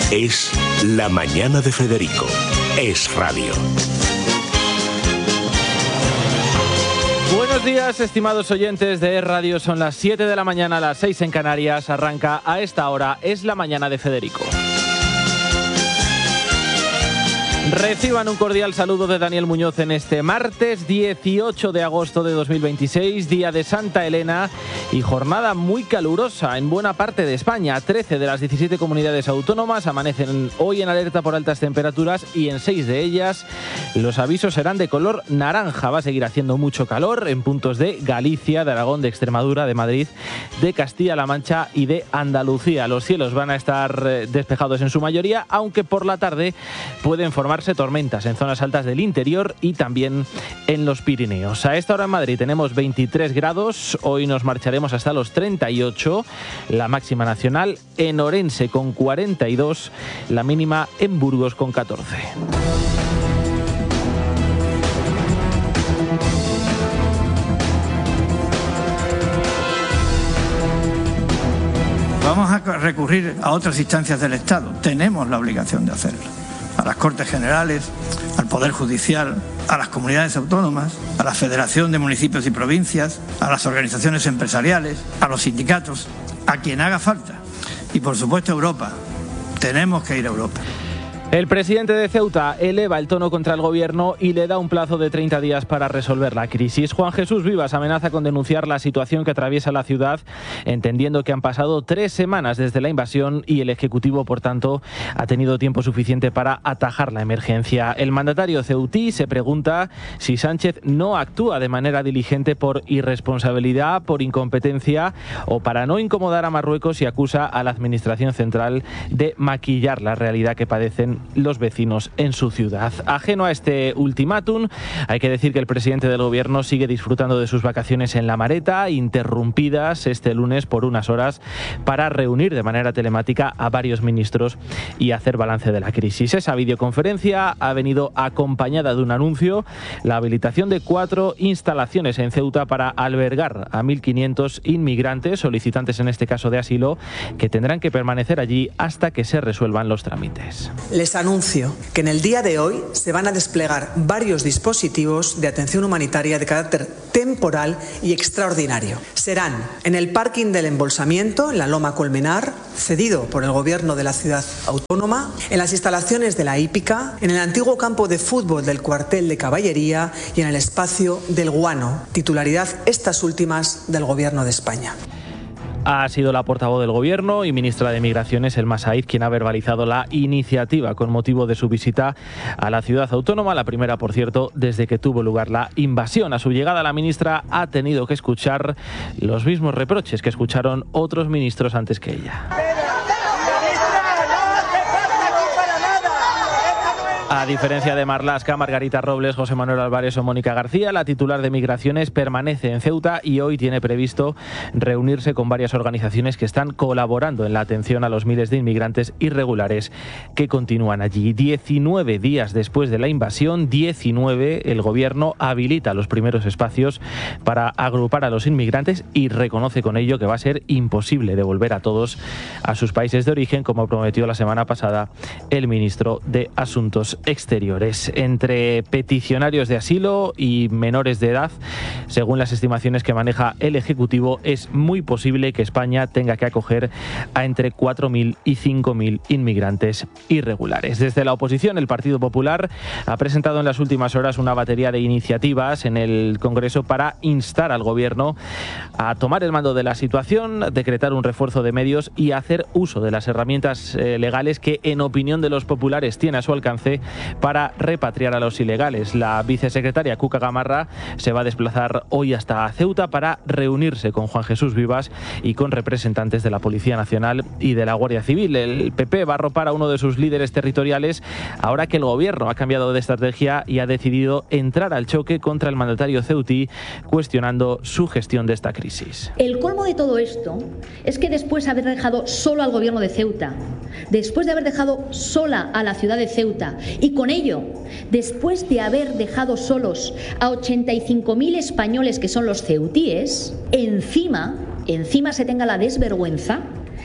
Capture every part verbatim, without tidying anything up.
Es La Mañana de Federico. Es radio. Buenos días, estimados oyentes de Es Radio. Son las siete de la mañana, las seis en Canarias. Arranca a esta hora Es La Mañana de Federico. Reciban un cordial saludo de Daniel Muñoz en este martes dieciocho de agosto de dos mil veintiséis, día de Santa Elena y jornada muy calurosa en buena parte de España. trece de las diecisiete comunidades autónomas amanecen hoy en alerta por altas temperaturas y en seis de ellas los avisos serán de color naranja. Va a seguir haciendo mucho calor en puntos de Galicia, de Aragón, de Extremadura, de Madrid, de Castilla-La Mancha y de Andalucía. Los cielos van a estar despejados en su mayoría, aunque por la tarde pueden formar tormentas en zonas altas del interior y también en los Pirineos. A esta hora en Madrid tenemos veintitrés grados, hoy nos marcharemos hasta los treinta y ocho, la máxima nacional en Orense con cuarenta y dos, la mínima en Burgos con catorce. Vamos a recurrir a otras instancias del Estado. Tenemos la obligación de hacerlo. A las Cortes Generales, al Poder Judicial, a las comunidades autónomas, a la Federación de Municipios y Provincias, a las organizaciones empresariales, a los sindicatos, a quien haga falta. Y por supuesto a Europa. Tenemos que ir a Europa. El presidente de Ceuta eleva el tono contra el gobierno y le da un plazo de treinta días para resolver la crisis. Juan Jesús Vivas amenaza con denunciar la situación que atraviesa la ciudad, entendiendo que han pasado tres semanas desde la invasión y el Ejecutivo, por tanto, ha tenido tiempo suficiente para atajar la emergencia. El mandatario ceutí se pregunta si Sánchez no actúa de manera diligente por irresponsabilidad, por incompetencia o para no incomodar a Marruecos, y acusa a la Administración Central de maquillar la realidad que padecen los vecinos en su ciudad. Ajeno a este ultimátum, hay que decir que el presidente del gobierno sigue disfrutando de sus vacaciones en La Mareta, interrumpidas este lunes por unas horas para reunir de manera telemática a varios ministros y hacer balance de la crisis. Esa videoconferencia ha venido acompañada de un anuncio: la habilitación de cuatro instalaciones en Ceuta para albergar a mil quinientos inmigrantes, solicitantes en este caso de asilo, que tendrán que permanecer allí hasta que se resuelvan los trámites. Les anuncio que en el día de hoy se van a desplegar varios dispositivos de atención humanitaria de carácter temporal y extraordinario. Serán en el parking del embolsamiento, en la Loma Colmenar, cedido por el gobierno de la ciudad autónoma, en las instalaciones de la hípica, en el antiguo campo de fútbol del cuartel de caballería y en el espacio del Guano, titularidad estas últimas del gobierno de España. Ha sido la portavoz del Gobierno y ministra de Migraciones, Elma Said, quien ha verbalizado la iniciativa con motivo de su visita a la ciudad autónoma, la primera, por cierto, desde que tuvo lugar la invasión. A su llegada, la ministra ha tenido que escuchar los mismos reproches que escucharon otros ministros antes que ella. A diferencia de Marlaska, Margarita Robles, José Manuel Álvarez o Mónica García, la titular de Migraciones permanece en Ceuta y hoy tiene previsto reunirse con varias organizaciones que están colaborando en la atención a los miles de inmigrantes irregulares que continúan allí. diecinueve días después de la invasión, diecinueve, el gobierno habilita los primeros espacios para agrupar a los inmigrantes y reconoce con ello que va a ser imposible devolver a todos a sus países de origen, como prometió la semana pasada el ministro de Asuntos Exteriores. Entre peticionarios de asilo y menores de edad, según las estimaciones que maneja el Ejecutivo, es muy posible que España tenga que acoger a entre cuatro mil y cinco mil inmigrantes irregulares. Desde la oposición, el Partido Popular ha presentado en las últimas horas una batería de iniciativas en el Congreso para instar al Gobierno a tomar el mando de la situación, decretar un refuerzo de medios y hacer uso de las herramientas eh, legales que, en opinión de los populares, tiene a su alcance para repatriar a los ilegales. La vicesecretaria Cuca Gamarra se va a desplazar hoy hasta Ceuta para reunirse con Juan Jesús Vivas y con representantes de la Policía Nacional y de la Guardia Civil. El P P va a arropar a uno de sus líderes territoriales ahora que el gobierno ha cambiado de estrategia y ha decidido entrar al choque contra el mandatario ceutí, cuestionando su gestión de esta crisis. El colmo de todo esto es que después de haber dejado solo al gobierno de Ceuta, después de haber dejado sola a la ciudad de Ceuta y con ello, después de haber dejado solos a ochenta y cinco mil españoles que son los ceutíes, encima, encima se tenga la desvergüenza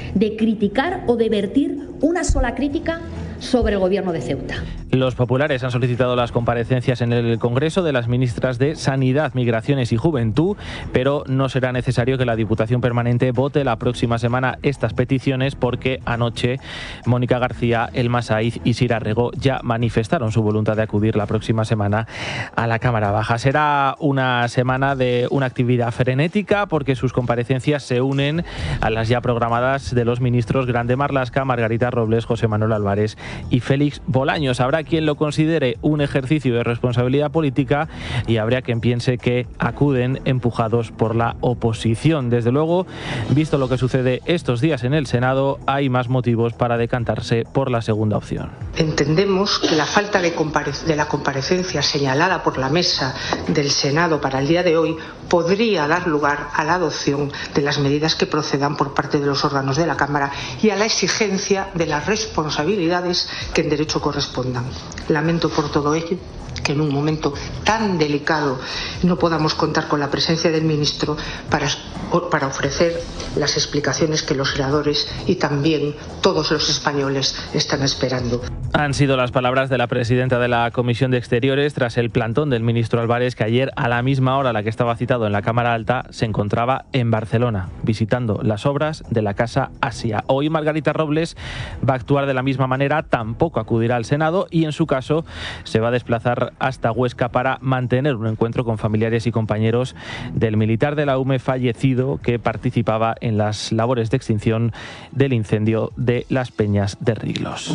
de criticar o de vertir una sola crítica sobre el gobierno de Ceuta. Los populares han solicitado las comparecencias en el Congreso de las ministras de Sanidad, Migraciones y Juventud, pero no será necesario que la Diputación Permanente vote la próxima semana estas peticiones porque anoche Mónica García, Elma Saiz y Sira Rego ya manifestaron su voluntad de acudir la próxima semana a la Cámara Baja. Será una semana de una actividad frenética porque sus comparecencias se unen a las ya programadas de los ministros Grande Marlaska, Margarita Robles, José Manuel Álvarez y Félix Bolaños. Habrá quien lo considere un ejercicio de responsabilidad política y habría quien piense que acuden empujados por la oposición. Desde luego, visto lo que sucede estos días en el Senado, hay más motivos para decantarse por la segunda opción. Entendemos que la falta de, compare- de la comparecencia señalada por la mesa del Senado para el día de hoy podría dar lugar a la adopción de las medidas que procedan por parte de los órganos de la Cámara y a la exigencia de las responsabilidades que en derecho correspondan. Lamento por todo ello que en un momento tan delicado no podamos contar con la presencia del ministro para, para ofrecer las explicaciones que los senadores y también todos los españoles están esperando. Han sido las palabras de la presidenta de la Comisión de Exteriores tras el plantón del ministro Álvarez, que ayer a la misma hora a la que estaba citado en la Cámara Alta se encontraba en Barcelona visitando las obras de la Casa Asia. Hoy Margarita Robles va a actuar de la misma manera, tampoco acudirá al Senado y en su caso se va a desplazar hasta Huesca para mantener un encuentro con familiares y compañeros del militar de la U M E fallecido que participaba en las labores de extinción del incendio de las Peñas de Riglos.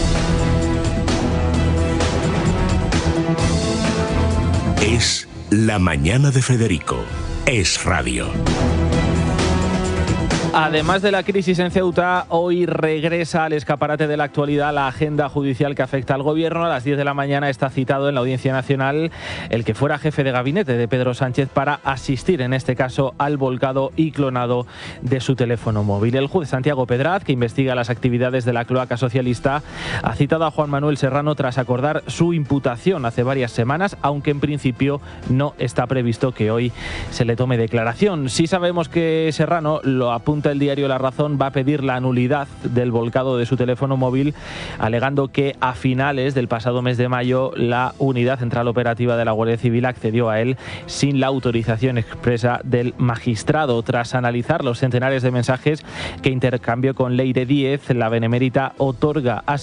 Es La Mañana de Federico. Es Radio. Además de la crisis en Ceuta, hoy regresa al escaparate de la actualidad la agenda judicial que afecta al gobierno. A las diez de la mañana está citado en la Audiencia Nacional el que fuera jefe de gabinete de Pedro Sánchez para asistir, en este caso, al volcado y clonado de su teléfono móvil. El juez Santiago Pedraz, que investiga las actividades de la cloaca socialista, ha citado a Juan Manuel Serrano tras acordar su imputación hace varias semanas, aunque en principio no está previsto que hoy se le tome declaración. Sí sabemos que Serrano, lo apunta el diario La Razón, va a pedir la nulidad del volcado de su teléfono móvil, alegando que a finales del pasado mes de mayo la Unidad Central Operativa de la Guardia Civil accedió a él sin la autorización expresa del magistrado. Tras analizar los centenares de mensajes que intercambió con Leire Díez, la Benemérita otorga a